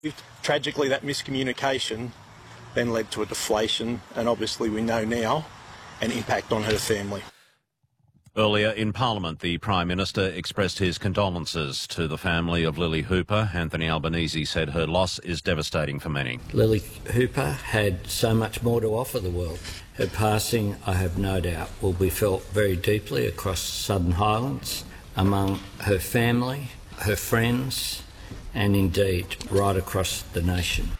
Tragically, that miscommunication then led to a deflation, and obviously we know now an impact on her family. Earlier in Parliament, the Prime Minister expressed his condolences to the family of Lily Hooper. Anthony Albanese said her loss is devastating for many. Lily Hooper had so much more to offer the world. Her passing, I have no doubt, will be felt very deeply across Southern Highlands, among her family, her friends, and indeed right across the nation.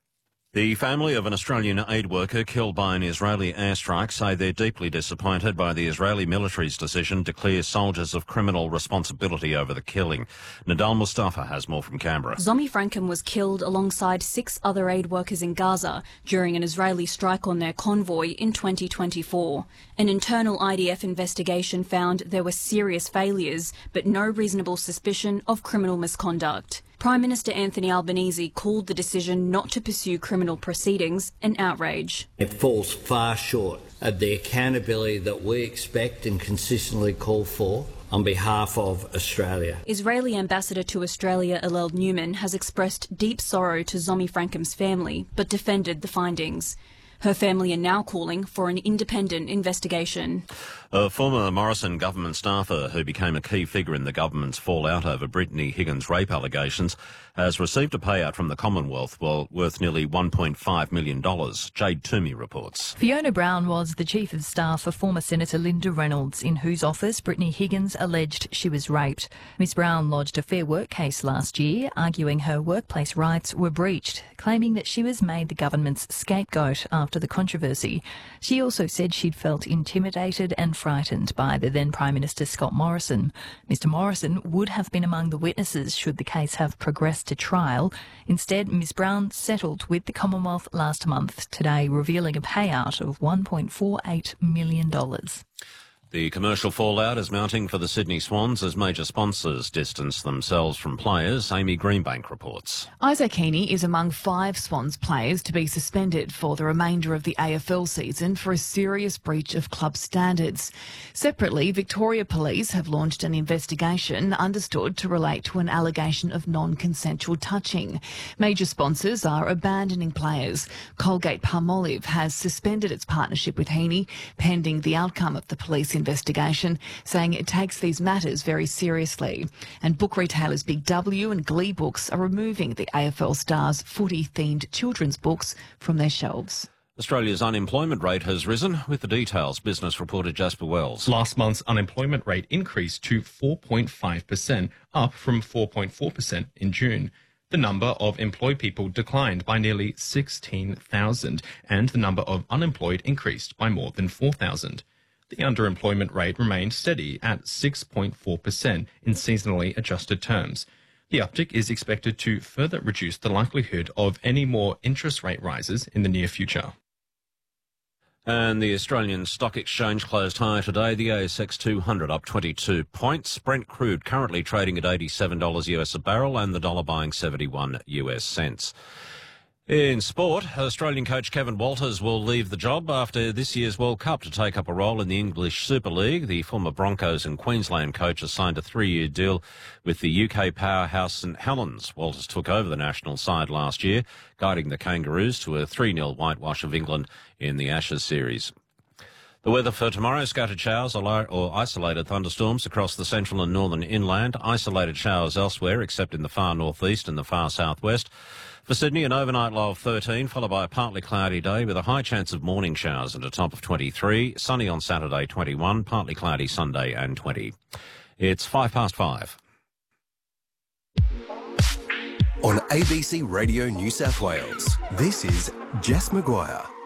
The family of an Australian aid worker killed by an Israeli airstrike say they're deeply disappointed by the Israeli military's decision to clear soldiers of criminal responsibility over the killing. Nadal Mustafa has more from Canberra. Zomi Frankham was killed alongside 6 other aid workers in Gaza during an Israeli strike on their convoy in 2024. An internal IDF investigation found there were serious failures, but no reasonable suspicion of criminal misconduct. Prime Minister Anthony Albanese called the decision not to pursue criminal proceedings an outrage. It falls far short of the accountability that we expect and consistently call for on behalf of Australia. Israeli Ambassador to Australia Hillel Newman has expressed deep sorrow to Zomi Frankham's family, but defended the findings. Her family are now calling for an independent investigation. A former Morrison government staffer who became a key figure in the government's fallout over Brittany Higgins' rape allegations has received a payout from the Commonwealth worth nearly $1.5 million. Jade Toomey reports. Fiona Brown was the Chief of Staff for former Senator Linda Reynolds, in whose office Brittany Higgins alleged she was raped. Ms Brown lodged a Fair Work case last year, arguing her workplace rights were breached, claiming that she was made the government's scapegoat after the controversy. She also said she'd felt intimidated and frightened by the then Prime Minister Scott Morrison. Mr Morrison would have been among the witnesses should the case have progressed to trial. Instead, Ms Brown settled with the Commonwealth last month, today revealing a payout of $1.48 million. The commercial fallout is mounting for the Sydney Swans as major sponsors distance themselves from players. Amy Greenbank reports. Isaac Heaney is among 5 Swans players to be suspended for the remainder of the AFL season for a serious breach of club standards. Separately, Victoria Police have launched an investigation understood to relate to an allegation of non-consensual touching. Major sponsors are abandoning players. Colgate-Palmolive has suspended its partnership with Heaney pending the outcome of the police investigation, saying it takes these matters very seriously. And book retailers Big W and Glee Books are removing the AFL stars' footy-themed children's books from their shelves. Australia's unemployment rate has risen. With the details, business reporter Jasper Wells. Last month's unemployment rate increased to 4.5%, up from 4.4% in June. The number of employed people declined by nearly 16,000, and the number of unemployed increased by more than 4,000. The underemployment rate remained steady at 6.4% in seasonally adjusted terms. The uptick is expected to further reduce the likelihood of any more interest rate rises in the near future. And the Australian Stock Exchange closed higher today. The ASX 200 up 22 points. Brent crude currently trading at $87 US a barrel and the dollar buying 71 US cents. In sport, Australian coach Kevin Walters will leave the job after this year's World Cup to take up a role in the English Super League. The former Broncos and Queensland coach has signed a 3-year deal with the UK powerhouse St Helens. Walters took over the national side last year, guiding the Kangaroos to a 3-0 whitewash of England in the Ashes series. The weather for tomorrow, scattered showers or isolated thunderstorms across the central and northern inland, isolated showers elsewhere except in the far northeast and the far southwest. For Sydney, an overnight low of 13, followed by a partly cloudy day with a high chance of morning showers at a top of 23. Sunny on Saturday, 21. Partly cloudy Sunday and 20. It's 5:05. On ABC Radio New South Wales, this is Jess Maguire.